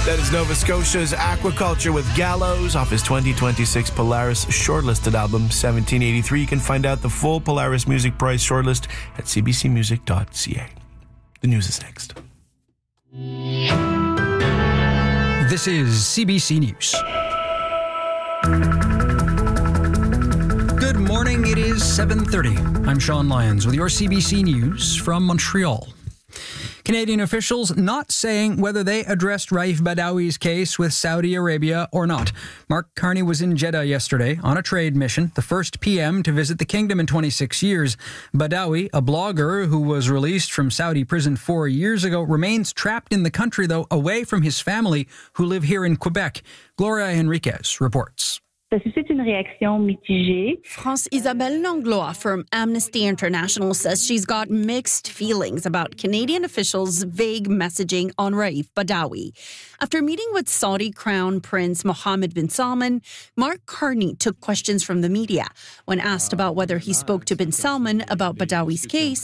That is Nova Scotia's Aquaculture with Gallows off his 2026 Polaris shortlisted album 1783. You can find out the full Polaris Music Prize shortlist at cbcmusic.ca. The news is next. This is CBC News. Good morning, it is 7:30. I'm Sean Lyons with your CBC News from Montreal. Canadian officials not saying whether they addressed Raif Badawi's case with Saudi Arabia or not. Mark Carney was in Jeddah yesterday on a trade mission, the first PM to visit the kingdom in 26 years. Badawi, a blogger who was released from Saudi prison 4 years ago, remains trapped in the country, though, away from his family who live here in Quebec. Gloria Henriquez reports. Ça suscite une réaction mitigée. France Isabelle Langlois from Amnesty International says she's got mixed feelings about Canadian officials' vague messaging on Raif Badawi. After meeting with Saudi Crown Prince Mohammed bin Salman, Mark Carney took questions from the media. When asked about whether he spoke to bin Salman about Badawi's case,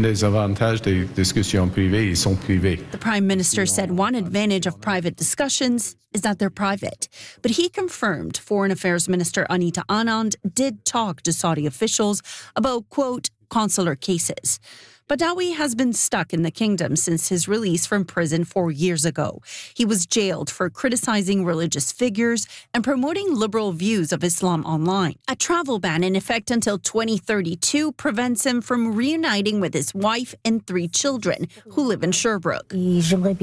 the Prime Minister said one advantage of private discussions is that they're private. But he confirmed Foreign Affairs Minister Anita Anand did talk to Saudi officials about, quote, consular cases. Badawi has been stuck in the kingdom since his release from prison 4 years ago. He was jailed for criticizing religious figures and promoting liberal views of Islam online. A travel ban in effect until 2032 prevents him from reuniting with his wife and 3 children who live in Sherbrooke. Before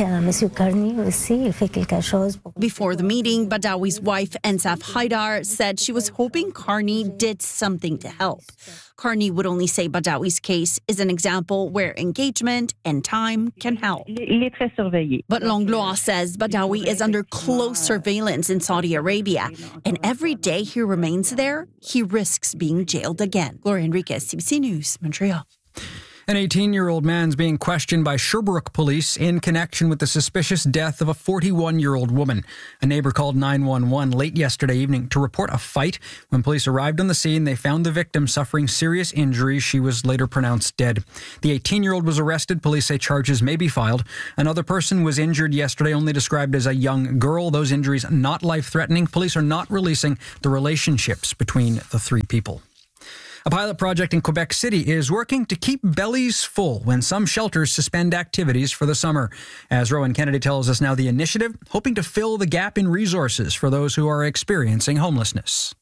the meeting, Badawi's wife, Ensaf Haidar, said she was hoping Carney did something to help. Carney would only say Badawi's case is an example where engagement and time can help. But Langlois says Badawi is under close surveillance in Saudi Arabia, and every day he remains there, he risks being jailed again. Gloria Henriquez, CBC News, Montreal. An 18-year-old man's being questioned by Sherbrooke police in connection with the suspicious death of a 41-year-old woman. A neighbor called 911 late yesterday evening to report a fight. When police arrived on the scene, they found the victim suffering serious injuries. She was later pronounced dead. The 18-year-old was arrested. Police say charges may be filed. Another person was injured yesterday, only described as a young girl. Those injuries not life-threatening. Police are not releasing the relationships between the 3 people. A pilot project in Quebec City is working to keep bellies full when some shelters suspend activities for the summer. As Rowan Kennedy tells us now, the initiative hoping to fill the gap in resources for those who are experiencing homelessness.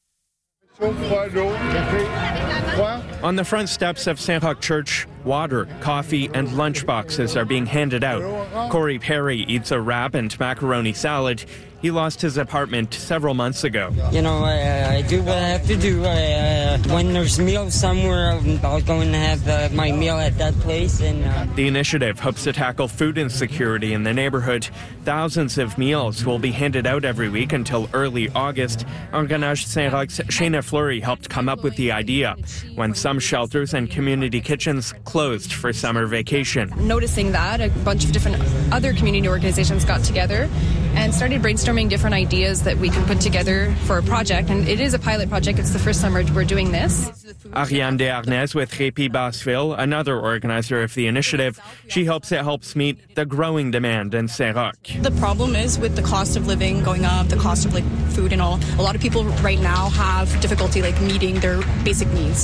On the front steps of St. Roch Church, water, coffee, and lunch boxes are being handed out. Corey Perry eats a wrap and macaroni salad. He lost his apartment several months ago. You know, I do what I have to do. When there's meals somewhere, I'll go and have my meal at that place. And the initiative hopes to tackle food insecurity in the neighborhood. Thousands of meals will be handed out every week until early August. Engrenage St. Roch's Shayna Fleury helped come up with the idea when some shelters and community kitchens closed for summer vacation. Noticing that, a bunch of different other community organizations got together and started brainstorming different ideas that we can put together for a project. And it is a pilot project. It's the first summer we're doing this. Ariane Desharnais with Répi Basseville, another organizer of the initiative. She hopes it helps meet the growing demand in St. Roch. The problem is with the cost of living going up, the cost of food and all. A lot of people right now have difficulty meeting their basic needs.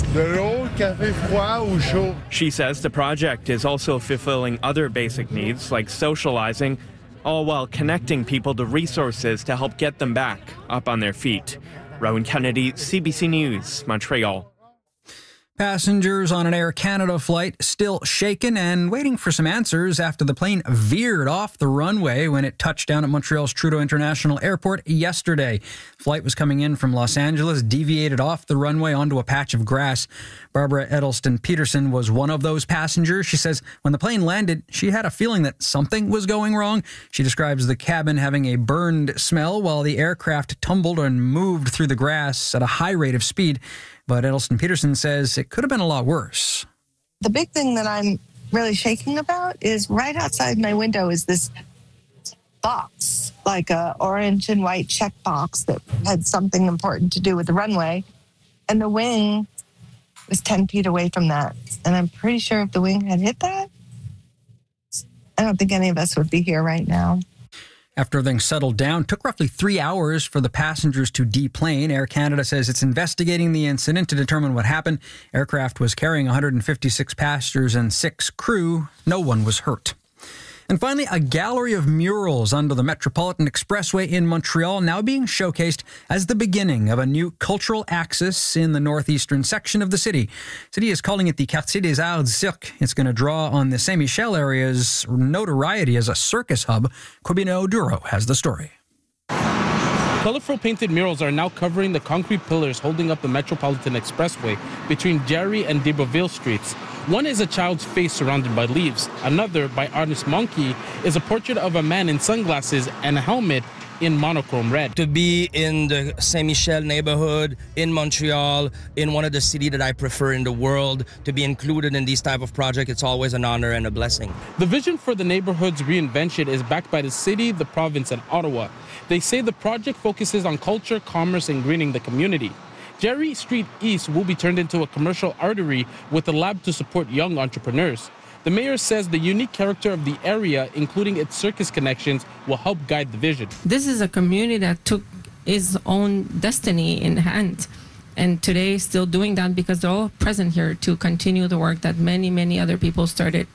She says the project is also fulfilling other basic needs like socializing, all while connecting people to resources to help get them back up on their feet. Rowan Kennedy, CBC News, Montreal. Passengers on an Air Canada flight still shaken and waiting for some answers after the plane veered off the runway when it touched down at Montreal's Trudeau International Airport yesterday. Flight was coming in from Los Angeles, deviated off the runway onto a patch of grass. Barbara Edelston Peterson was one of those passengers. She says when the plane landed, she had a feeling that something was going wrong. She describes the cabin having a burned smell while the aircraft tumbled and moved through the grass at a high rate of speed. But Edelston Peterson says it could have been a lot worse. The big thing that I'm really shaking about is right outside my window is this box, like a orange and white check box that had something important to do with the runway. And the wing was 10 feet away from that. And I'm pretty sure if the wing had hit that, I don't think any of us would be here right now. After everything settled down, it took roughly 3 hours for the passengers to deplane. Air Canada says it's investigating the incident to determine what happened. Aircraft was carrying 156 passengers and 6 crew. No one was hurt. And finally, a gallery of murals under the Metropolitan Expressway in Montreal now being showcased as the beginning of a new cultural axis in the northeastern section of the city. The city is calling it the Quartier des Arts Cirque. It's going to draw on the Saint-Michel area's notoriety as a circus hub. Corbino Duro has the story. Colorful painted murals are now covering the concrete pillars holding up the Metropolitan Expressway between Jarry and d'Iberville streets. One is a child's face surrounded by leaves. Another, by artist Monkey, is a portrait of a man in sunglasses and a helmet in monochrome red. To be in the Saint-Michel neighborhood, in Montreal, in one of the cities that I prefer in the world, to be included in these type of projects, it's always an honor and a blessing. The vision for the neighborhood's reinvention is backed by the city, the province, and Ottawa. They say the project focuses on culture, commerce, and greening the community. Jarry Street East will be turned into a commercial artery with a lab to support young entrepreneurs. The mayor says the unique character of the area, including its circus connections, will help guide the vision. This is a community that took its own destiny in hand, and today still doing that because they're all present here to continue the work that many other people started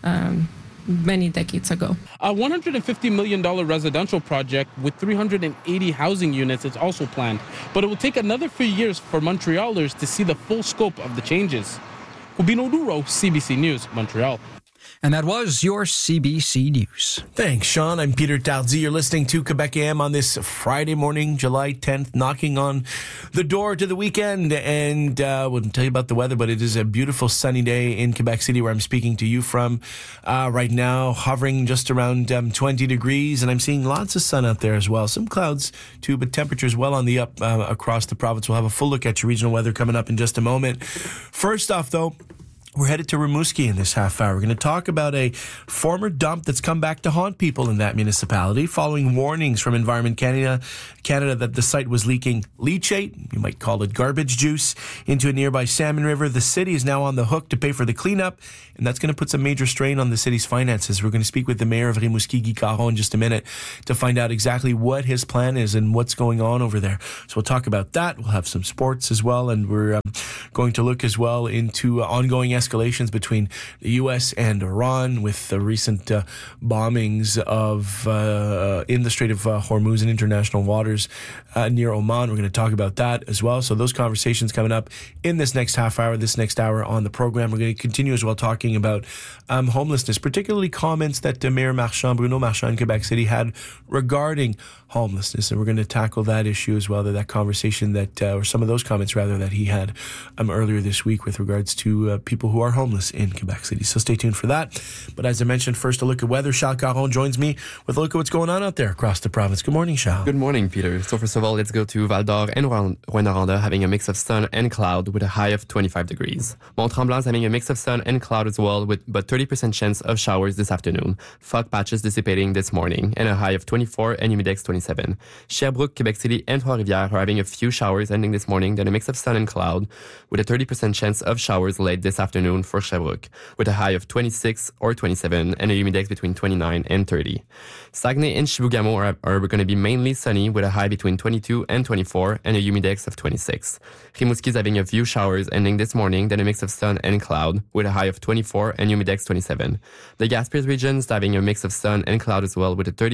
many decades ago. A $150 million residential project with 380 housing units is also planned, but it will take another few years for Montrealers to see the full scope of the changes. Corbino Duro, CBC News, Montreal. And that was your CBC News. Thanks, Sean. I'm Peter Tardy. You're listening to Quebec AM on this Friday morning, July 10th, knocking on the door to the weekend. And we'll tell you about the weather, but it is a beautiful sunny day in Quebec City where I'm speaking to you from right now, hovering just around 20 degrees. And I'm seeing lots of sun out there as well. Some clouds too, but temperatures well on the up across the province. We'll have a full look at your regional weather coming up in just a moment. First off, though, we're headed to Rimouski in this half hour. We're going to talk about a former dump that's come back to haunt people in that municipality following warnings from Environment Canada that the site was leaking leachate, you might call it garbage juice, into a nearby salmon river. The city is now on the hook to pay for the cleanup, and that's going to put some major strain on the city's finances. We're going to speak with the mayor of Rimouski, Guy Caron, in just a minute to find out exactly what his plan is and what's going on over there. So we'll talk about that. We'll have some sports as well, and we're going to look as well into ongoing escalations between the U.S. and Iran with the recent bombings of in the Strait of Hormuz and international waters near Oman. We're going to talk about that as well. So those conversations coming up in this next half hour, this next hour on the program. We're going to continue as well talking about homelessness, particularly comments that Mayor Marchand, Bruno Marchand in Quebec City had regarding homelessness. And we're going to tackle that issue as well, that conversation or some of those comments rather, that he had earlier this week with regards to people who are homeless in Quebec City. So stay tuned for that. But as I mentioned, first a look at weather. Charles Caron joins me with a look at what's going on out there across the province. Good morning, Charles. Good morning, Peter. So first of all, let's go to Val-d'Or and Rouyn-Noranda having a mix of sun and cloud with a high of 25 degrees. Mont-Tremblant having a mix of sun and cloud as well, but 30% chance of showers this afternoon. Fog patches dissipating this morning and a high of 24 and humidex 27. Sherbrooke, Quebec City and Trois-Rivières are having a few showers ending this morning, then a mix of sun and cloud with a 30% chance of showers late this afternoon for Sherbrooke with a high of 26 or 27 and a humidex between 29 and 30. Saguenay and Chibougamau are going to be mainly sunny with a high between 22 and 24 and a humidex of 26. Rimouski is having a few showers ending this morning, then a mix of sun and cloud with a high of 24 and humidex 27. The Gaspésie region is having a mix of sun and cloud as well with a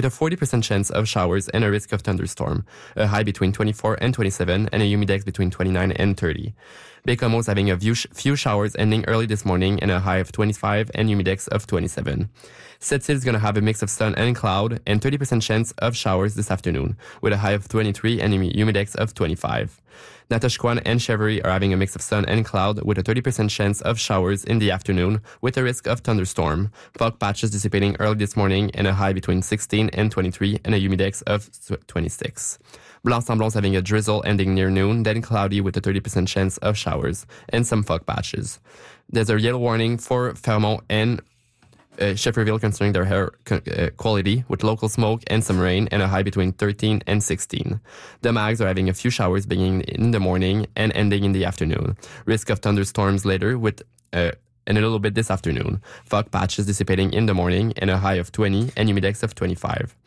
40% chance of showers and a risk of thunderstorm. A high between 24 and 27 and a humidex between 29 and 30. Baie-Comeau is having a few showers ending early this morning and a high of 25 and humidex of 27. Sept-Îles is going to have a mix of sun and cloud and 30% chance of showers this afternoon with a high of 23 and a humidex of 25. Natashquan and Chevery are having a mix of sun and cloud with a 30% chance of showers in the afternoon with a risk of thunderstorm. Fog patches dissipating early this morning and a high between 16 and 23 and a humidex of 26. Blanc-Sablon is having a drizzle ending near noon, then cloudy with a 30% chance of showers and some fog patches. There's a yellow warning for Fermont and Shefferville concerning their air quality with local smoke and some rain and a high between 13 and 16. The Mags are having a few showers beginning in the morning and ending in the afternoon. Risk of thunderstorms later with and a little bit this afternoon. Fog patches dissipating in the morning and a high of 20 and humidex of 25.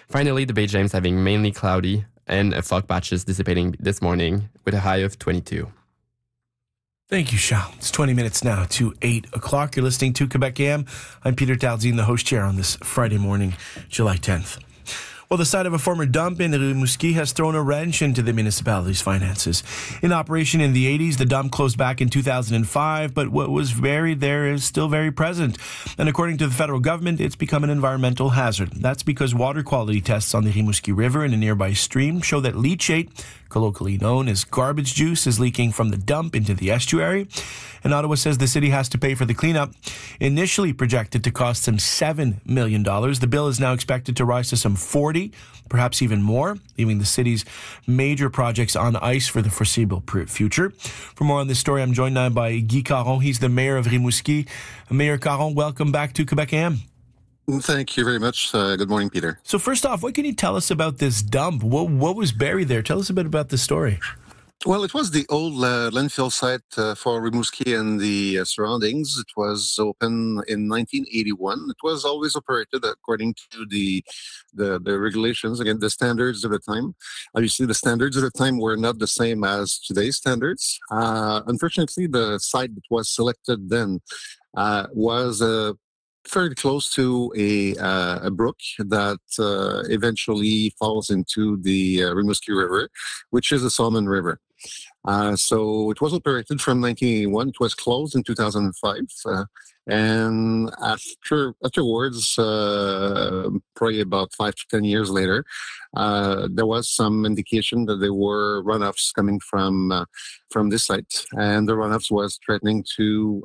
Finally, the Bay James having mainly cloudy and fog patches dissipating this morning with a high of 22. Thank you, Charles. It's 20 minutes now to 8 o'clock. You're listening to Quebec AM. I'm Peter Taldine, the host chair on this Friday morning, July 10th. Well, the site of a former dump in Rimouski has thrown a wrench into the municipality's finances. In operation in the 80s, the dump closed back in 2005, but what was buried there is still very present. And according to the federal government, it's become an environmental hazard. That's because water quality tests on the Rimouski River and a nearby stream show that leachate, colloquially known as garbage juice, is leaking from the dump into the estuary. And Ottawa says the city has to pay for the cleanup. Initially projected to cost some $7 million, the bill is now expected to rise to some 40, perhaps even more, leaving the city's major projects on ice for the foreseeable future. For more on this story, I'm joined now by Guy Caron. He's the mayor of Rimouski. Mayor Caron, welcome back to Quebec AM. Thank you very much. Good morning, Peter. So first off, what can you tell us about this dump? What was buried there? Tell us a bit about the story. Well, it was the old landfill site for Rimouski and the surroundings. It was open in 1981. It was always operated according to the regulations, again, the standards of the time. Obviously, the standards of the time were not the same as today's standards. Unfortunately, the site that was selected then was fairly close to a brook that eventually falls into the Rimouski River, which is the Salmon River. So it was operated from 1981. It was closed in 2005. And afterwards, probably about 5 to 10 years later, there was some indication that there were runoffs coming from this site, and the runoffs was threatening to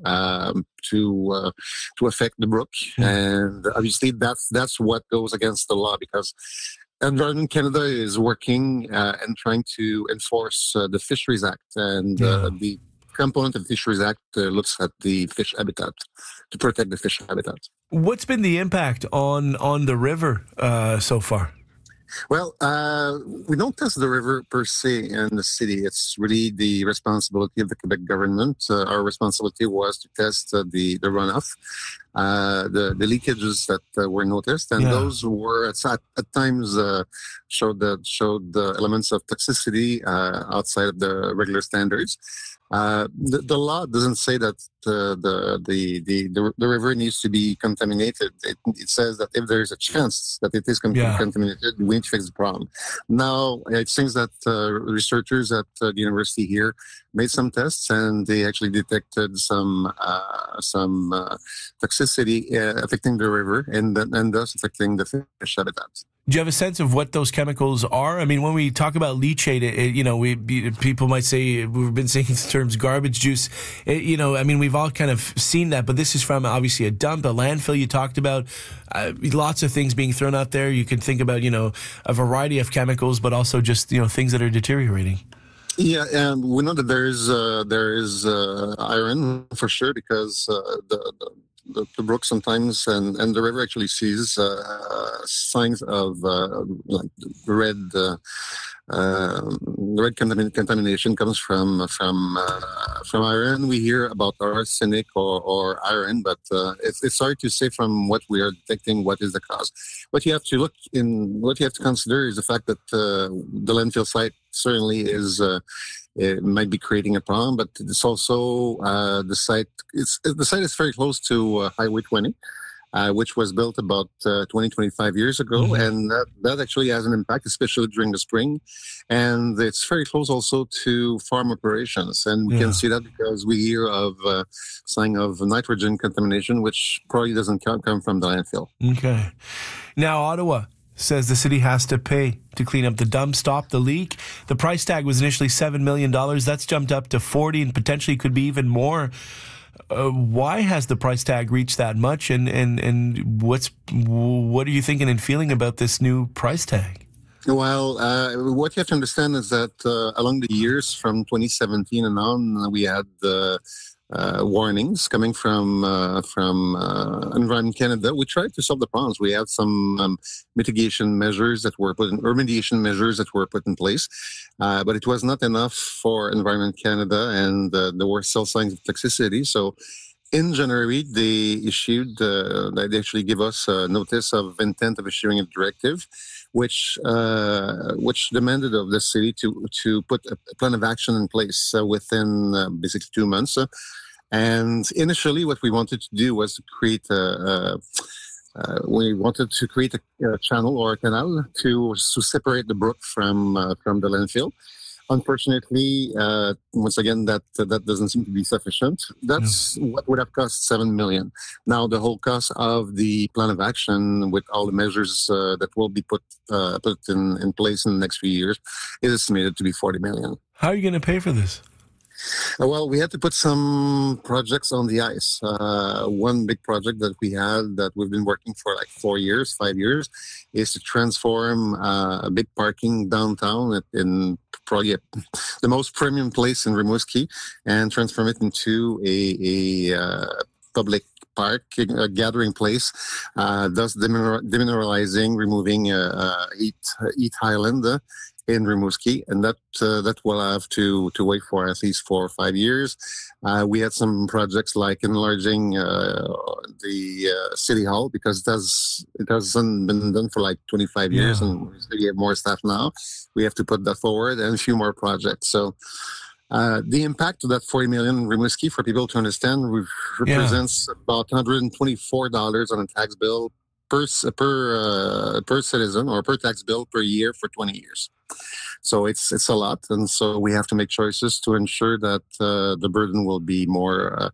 affect the brook. And obviously, that's what goes against the law, because Environment Canada is working and trying to enforce the Fisheries Act, and the component of the Fisheries Act looks at the fish habitat, to protect the fish habitat. What's been the impact on the river so far? Well, we don't test the river per se in the city. It's really the responsibility of the Quebec government. Our responsibility was to test the runoff, the leakages that were noticed, and those were at times showed the elements of toxicity outside of the regular standards. The law doesn't say that the river needs to be contaminated. It says that if there is a chance that it is contaminated, we need to fix the problem. Now, it seems that researchers at the university here made some tests, and they actually detected some toxicity affecting the river and thus affecting the fish habitat. Do you have a sense of what those chemicals are? I mean, when we talk about leachate, people might say, we've been saying the terms garbage juice. We've all kind of seen that, but this is from obviously a dump, a landfill you talked about. Lots of things being thrown out there. You can think about, a variety of chemicals, but also just, things that are deteriorating. Yeah, and we know that there is iron for sure, because the brook sometimes and the river actually sees signs of like red contamination comes from iron. We hear about arsenic or iron, but it's hard to say from what we are detecting what is the cause. What you have to consider is the fact that the landfill site certainly is. It might be creating a problem, but it's also the site is very close to Highway 20, which was built about 25 years ago, and that actually has an impact, especially during the spring. And it's very close also to farm operations, and we can see that because we hear of sign of nitrogen contamination, which probably doesn't come from the landfill. Okay. Now, Ottawa says the city has to pay to clean up the dump, stop the leak. The price tag was initially $7 million. That's jumped up to 40 and potentially could be even more. Why has the price tag reached that much? And what are you thinking and feeling about this new price tag? Well, what you have to understand is that along the years from 2017 and on, we had warnings coming from Environment Canada. We tried to solve the problems. We had some remediation measures that were put in place, but it was not enough for Environment Canada, and there were still signs of toxicity. So in January, they actually give us a notice of intent of issuing a directive, which demanded of the city to put a plan of action in place within basically 2 months. And initially, what we wanted to do was to create a channel or a canal to separate the brook from the landfill. Unfortunately, once again, that doesn't seem to be sufficient. That's what would have cost $7 million. Now, the whole cost of the plan of action, with all the measures that will be put in place in the next few years, is estimated to be $40 million. How are you going to pay for this? Well, we had to put some projects on the ice. One big project that we had that we've been working for like 5 years, is to transform a big parking downtown in probably the most premium place in Rimouski and transform it into a public park, a gathering place, thus demineralizing, removing Eat Highland in Rimouski, and that will have to wait for at least 4 or 5 years. We had some projects like enlarging the city hall, because it hasn't been done for like 25 years, and we have more staff now. We have to put that forward, and a few more projects. So the impact of that $40 million in Rimouski, for people to understand, represents about $124 on a tax bill per citizen, or per tax bill per year for 20 years. So it's a lot, and so we have to make choices to ensure that the burden will be more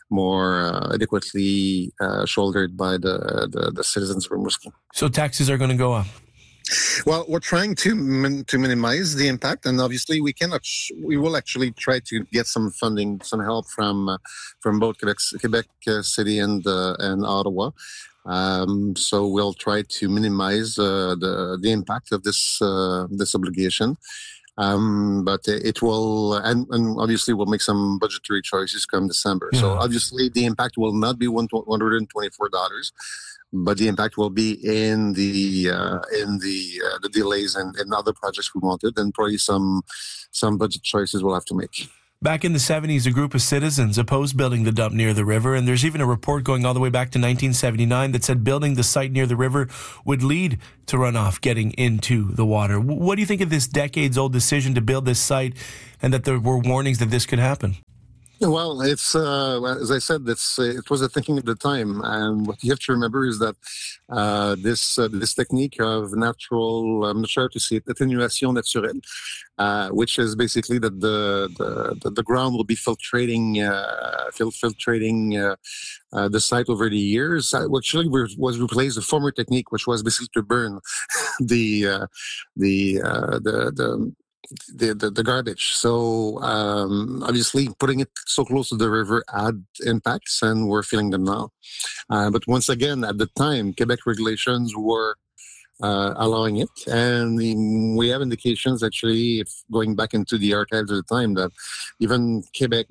adequately shouldered by the citizens of Rimouski. So taxes are going to go up. Well, we're trying to minimize the impact, and obviously we will actually try to get some funding, some help from both Quebec City and Ottawa. So we'll try to minimize the impact of this obligation. But it will, and obviously we'll make some budgetary choices come December. So obviously the impact will not be $124, but the impact will be in the delays and other projects we wanted, and probably some budget choices we'll have to make. Back in the 70s, a group of citizens opposed building the dump near the river, and there's even a report going all the way back to 1979 that said building the site near the river would lead to runoff getting into the water. What do you think of this decades-old decision to build this site, and that there were warnings that this could happen? Well, it's as I said, it was a thinking at the time, and what you have to remember is that this technique of natural, I'm not sure how to say it, atténuation naturelle, which is basically that the ground will be filtrating the site over the years. Actually, was replaced a former technique, which was basically to burn the garbage. So obviously putting it so close to the river had impacts, and we're feeling them now. But once again, at the time, Quebec regulations were allowing it, and we have indications, actually, if going back into the archives at the time, that even Quebec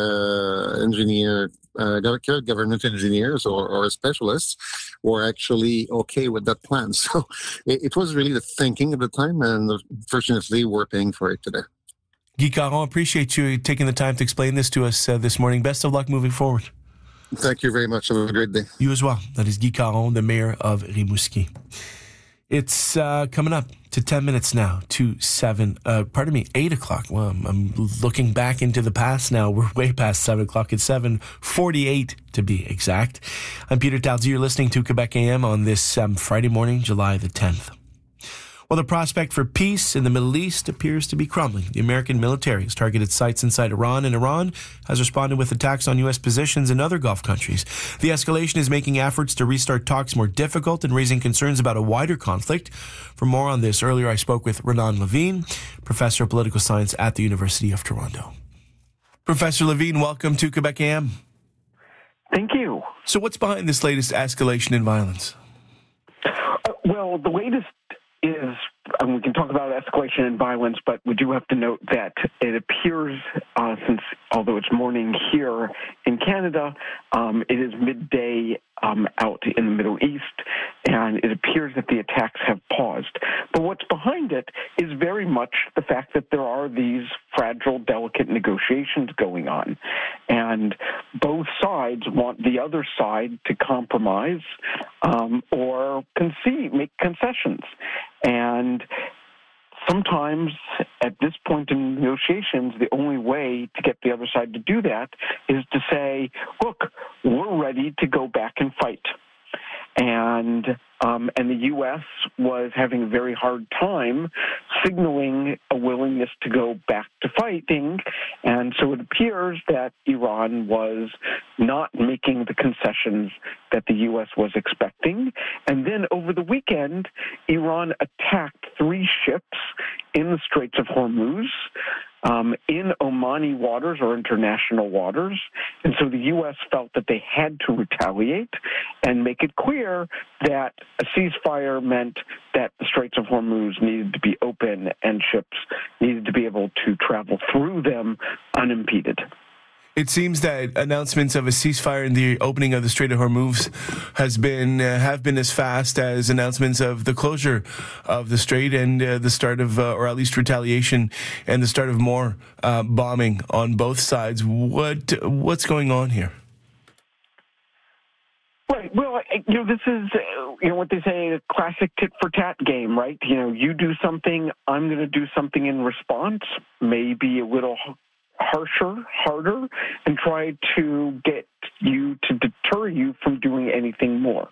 government engineers or specialists were actually okay with that plan. So it was really the thinking at the time, and fortunately we're paying for it today. Guy Caron, appreciate you taking the time to explain this to us this morning. Best of luck moving forward. Thank you very much. Have a great day. You as well. That is Guy Caron, the mayor of Rimouski. It's coming up to 10 minutes now to 8 o'clock. Well, I'm looking back into the past now. We're way past 7 o'clock. It's 7:48 to be exact. I'm Peter Talzi. You're listening to Quebec AM on this Friday morning, July the 10th. Well, the prospect for peace in the Middle East appears to be crumbling. The American military has targeted sites inside Iran, and Iran has responded with attacks on U.S. positions in other Gulf countries. The escalation is making efforts to restart talks more difficult and raising concerns about a wider conflict. For more on this, earlier I spoke with Renan Levine, professor of political science at the University of Toronto. Professor Levine, welcome to Quebec AM. Thank you. So what's behind this latest escalation in violence? Well, the latest is and we can talk about escalation and violence, but we do have to note that it appears, since although it's morning here in Canada, it is midday out in the Middle East, and it appears that the attacks have paused. But what's behind it is very much the fact that there are these fragile, delicate negotiations going on, and both sides want the other side to compromise or concede, make concessions. And sometimes at this point in negotiations, the only way to get the other side to do that is to say, look, we're ready to go back and fight. And the U.S. was having a very hard time signaling a willingness to go back to fighting. And so it appears that Iran was not making the concessions that the U.S. was expecting. And then over the weekend, Iran attacked 3 ships in the Straits of Hormuz, in Omani waters or international waters. And so the U.S. felt that they had to retaliate and make it clear that a ceasefire meant that the Straits of Hormuz needed to be open and ships needed to be able to travel through them unimpeded. It seems that announcements of a ceasefire and the opening of the Strait of Hormuz have been as fast as announcements of the closure of the strait and the start of, or at least retaliation and the start of more bombing on both sides. What's going on here? Right. Well, this is, what they say, a classic tit for tat game, right? You do something, I'm going to do something in response, maybe a little harsher, harder, and try to get you to deter you from doing anything more.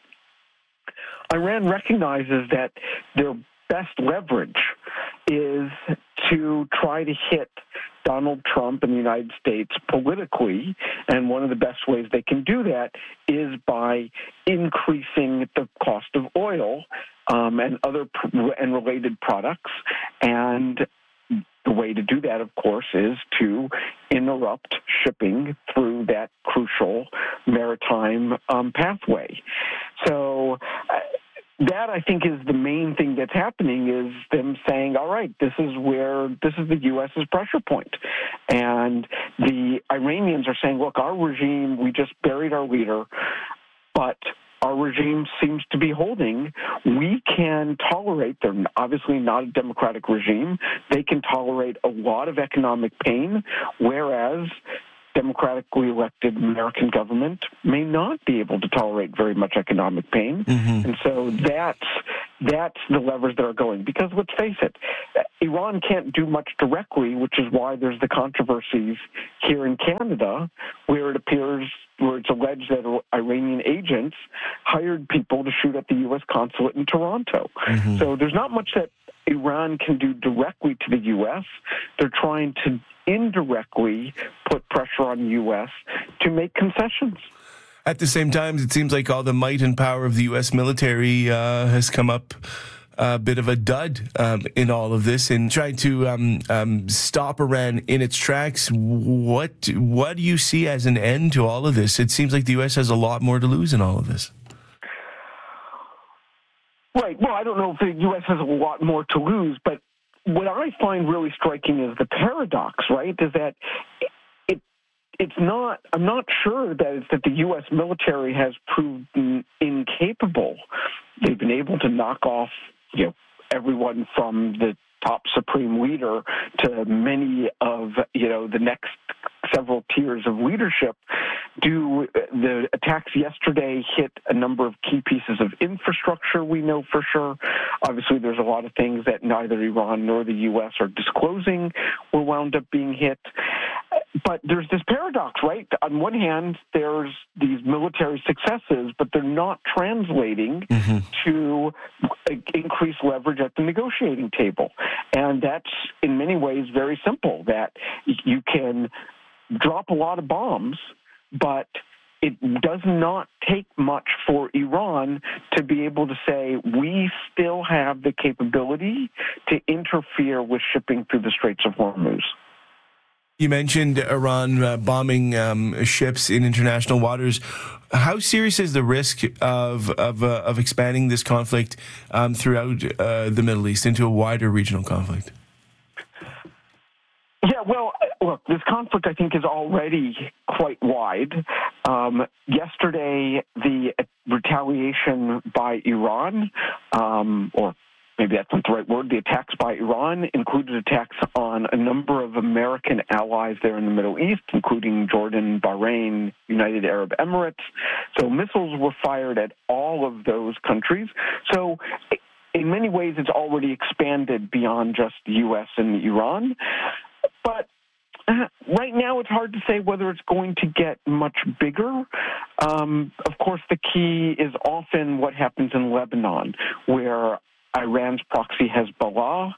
Iran recognizes that their best leverage is to try to hit Donald Trump and the United States politically, and one of the best ways they can do that is by increasing the cost of oil and other and related products. And the way to do that, of course, is to interrupt shipping through that crucial maritime pathway. So that, I think, is the main thing that's happening, is them saying, all right, this is the U.S.'s pressure point. And the Iranians are saying, look, our regime, we just buried our leader, but our regime seems to be holding. We can tolerate, they're obviously not a democratic regime, they can tolerate a lot of economic pain, whereas democratically elected American government may not be able to tolerate very much economic pain. Mm-hmm. And so that's the levers that are going. Because let's face it, Iran can't do much directly, which is why there's the controversies here in Canada, where it's alleged that Iranian agents hired people to shoot at the U.S. consulate in Toronto. Mm-hmm. So there's not much that Iran can do directly to the U.S. They're trying to indirectly put pressure on the U.S. to make concessions. At the same time, it seems like all the might and power of the U.S. military has come up a bit of a dud in all of this, in trying to stop Iran in its tracks. What do you see as an end to all of this? It seems like the U.S. has a lot more to lose in all of this. Right. Well, I don't know if the U.S. has a lot more to lose, but what I find really striking is the paradox, right, is that it's not, I'm not sure that it's that the U.S. military has proved incapable. They've been able to knock off, everyone from the top supreme leader to many of, the next several tiers of leadership. The attacks yesterday hit a number of key pieces of infrastructure, we know for sure. Obviously, there's a lot of things that neither Iran nor the U.S. are disclosing were wound up being hit. But there's this paradox, right? On one hand, there's these military successes, but they're not translating to increase leverage at the negotiating table. And that's, in many ways, very simple, that you can drop a lot of bombs, but it does not take much for Iran to be able to say, we still have the capability to interfere with shipping through the Straits of Hormuz. You mentioned Iran bombing ships in international waters. How serious is the risk of expanding this conflict throughout the Middle East into a wider regional conflict? Yeah, well, look, this conflict, I think, is already quite wide. Yesterday, the retaliation by Iran, or maybe that's not the right word, the attacks by Iran included attacks on a number of American allies there in the Middle East, including Jordan, Bahrain, United Arab Emirates. So missiles were fired at all of those countries. So in many ways, it's already expanded beyond just the U.S. and Iran. But right now, it's hard to say whether it's going to get much bigger. Of course, the key is often what happens in Lebanon, where Iran's proxy Hezbollah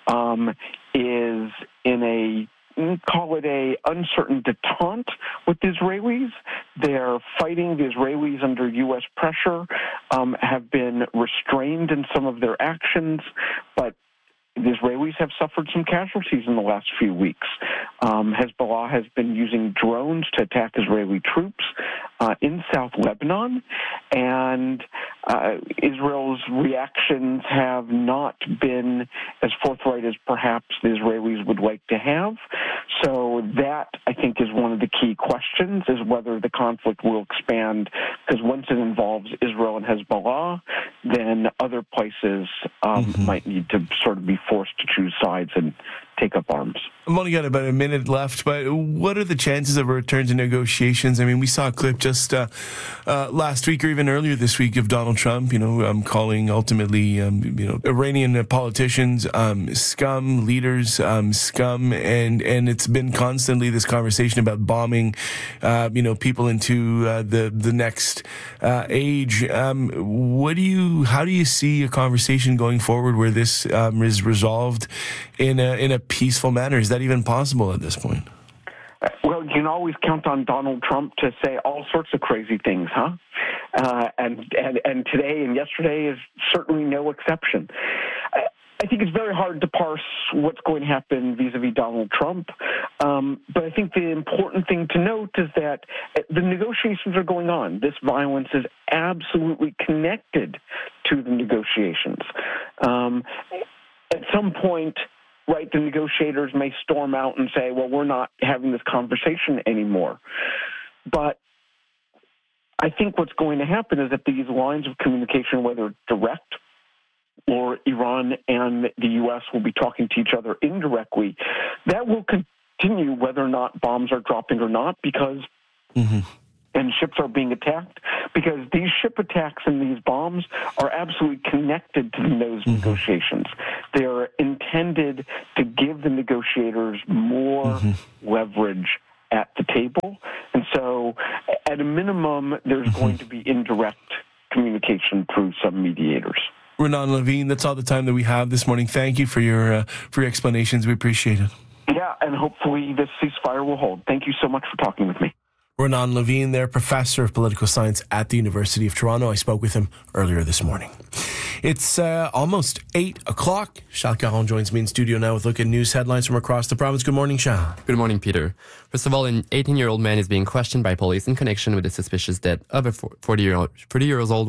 is in a, call it a uncertain detente with the Israelis. They're fighting the Israelis under U.S. pressure, have been restrained in some of their actions, but the Israelis have suffered some casualties in the last few weeks. Hezbollah has been using drones to attack Israeli troops in South Lebanon, and Israel's reactions have not been as forthright as perhaps the Israelis would like to have. So that, I think, is one of the key questions, is whether the conflict will expand, because once it involves Israel and Hezbollah, then other places might need to sort of be forced to choose sides and take up arms. I've only got about a minute left, but what are the chances of a return to negotiations? I mean, we saw a clip just last week or even earlier this week of Donald Trump, calling ultimately, Iranian politicians scum, leaders scum, and it's been constantly this conversation about bombing, people into the next age. How do you see a conversation going forward where this is resolved in a peaceful manner? Is that even possible at this point? Well, you can always count on Donald Trump to say all sorts of crazy things, huh? And today and yesterday is certainly no exception. I think it's very hard to parse what's going to happen vis-a-vis Donald Trump. But I think the important thing to note is that the negotiations are going on. This violence is absolutely connected to the negotiations. At some point, right, the negotiators may storm out and say, well, we're not having this conversation anymore. But I think what's going to happen is that these lines of communication, whether direct or Iran and the U.S. will be talking to each other indirectly, that will continue whether or not bombs are dropping or not, because and ships are being attacked, because these ship attacks and these bombs are absolutely connected to those negotiations. They're intended to give the negotiators more leverage at the table. And so at a minimum, there's going to be indirect communication through some mediators. Renan Levine, that's all the time that we have this morning. Thank you for your explanations. We appreciate it. Yeah, and hopefully this ceasefire will hold. Thank you so much for talking with me. Renan Levine, there, professor of political science at the University of Toronto. I spoke with him earlier this morning. It's almost 8 o'clock. Charles Caron joins me in studio now with a look at news headlines from across the province. Good morning, Charles. Good morning, Peter. First of all, an 18-year-old man is being questioned by police in connection with the suspicious death of a 40-year-old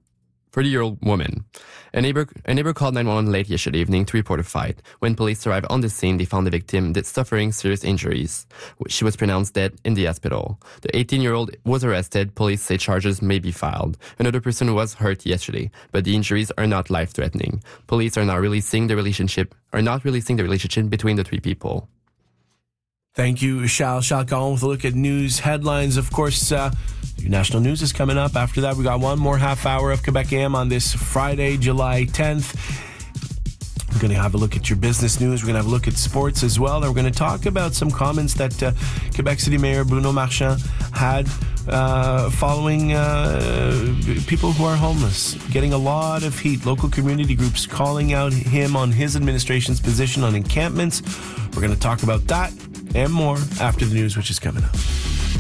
woman. A neighbor called 911 late yesterday evening to report a fight. When police arrived on the scene, they found the victim suffering serious injuries. She was pronounced dead in the hospital. The 18-year-old was arrested. Police say charges may be filed. Another person was hurt yesterday, but the injuries are not life-threatening. Police are not releasing the relationship between the three people. Thank you, Charles Caron, with a look at news headlines. Of course, your national news is coming up. After that, we got one more half hour of Quebec AM on this Friday, July 10th. We're going to have a look at your business news. We're going to have a look at sports as well. And we're going to talk about some comments that Quebec City Mayor Bruno Marchand had following people who are homeless, getting a lot of heat. Local community groups calling out him on his administration's position on encampments. We're going to talk about that and more after the news, which is coming up.